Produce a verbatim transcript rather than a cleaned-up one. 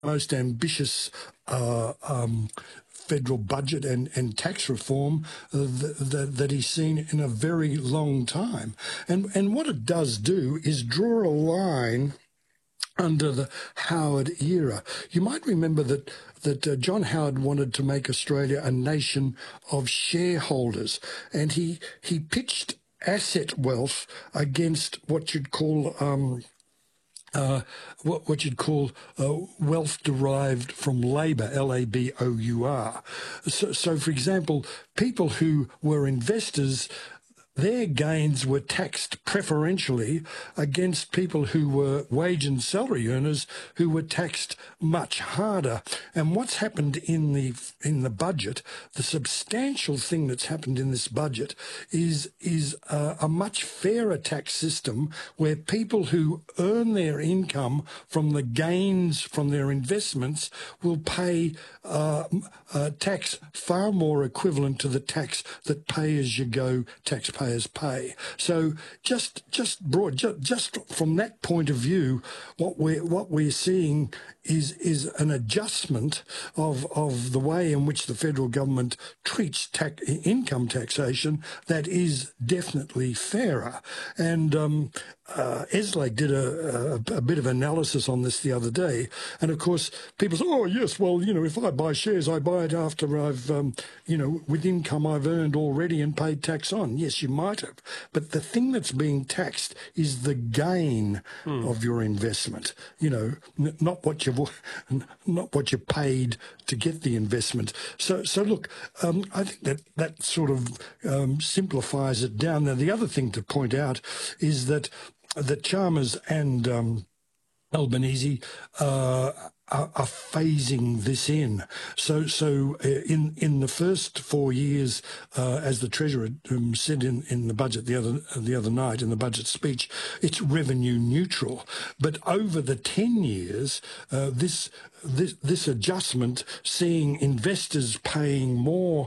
most ambitious uh, um, federal budget and, and tax reform uh, that, that, that he's seen in a very long time. And, and what it does do is draw a line under the Howard era. You might remember that that uh, John Howard wanted to make Australia a nation of shareholders, and he he pitched asset wealth against what you'd call um, uh, what, what you'd call uh, wealth derived from labour, L A B O U R. So, so, for example, people who were investors, their gains were taxed preferentially against people who were wage and salary earners who were taxed much harder. And what's happened in the in the budget, the substantial thing that's happened in this budget is is a, a much fairer tax system where people who earn their income from the gains from their investments will pay uh, uh, tax far more equivalent to the tax that pay-as-you-go taxpayers pay. So just just broad, just, just from that point of view, what we're what we're seeing is is an adjustment of of the way in which the federal government treats tax, income taxation that is definitely fairer. And um, uh, Eslake did a, a, a bit of analysis on this the other day, and of course people say, "Oh yes, well you know if I buy shares, I buy it after I've um, you know with income I've earned already and paid tax on." Yes, you might have, but the thing that's being taxed is the gain hmm. of your investment. You know, n- not what you not what you paid to get the investment. So, so look, um, I think that that sort of um, simplifies it down. Now, the other thing to point out is that that Chalmers and um, Albanese uh, are, are phasing this in. So, so uh, in in the first four years, uh, as the Treasurer um, said in, in the budget the other the other night in the budget speech, it's revenue neutral. But over the ten years, uh, this this this adjustment, seeing investors paying more